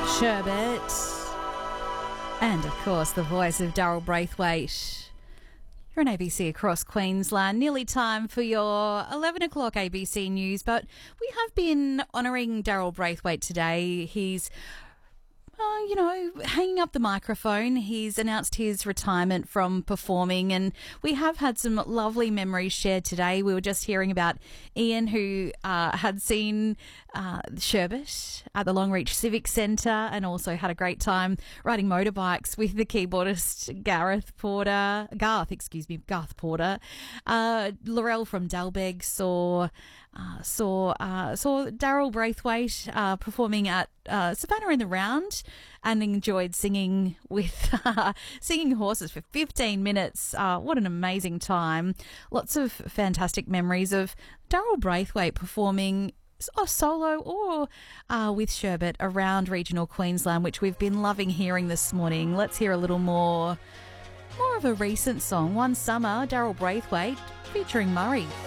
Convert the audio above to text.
Sherbet, and of course the voice of Daryl Braithwaite. You're on ABC across Queensland. Nearly time for your 11 o'clock ABC News, but we have been honouring Daryl Braithwaite today. He's hanging up the microphone. He's announced his retirement from performing, and we have had some lovely memories shared today. We were just hearing about Ian, who had seen Sherbet at the Longreach Civic Centre and also had a great time riding motorbikes with the keyboardist Garth Porter. Laurel from Dalbeg saw Daryl Braithwaite performing at Savannah in the Round and enjoyed singing with singing horses for 15 minutes. What an amazing time. Lots of fantastic memories of Daryl Braithwaite performing solo or with Sherbet around regional Queensland, which we've been loving hearing this morning. Let's hear a little more of a recent song, One Summer, Daryl Braithwaite featuring Murray.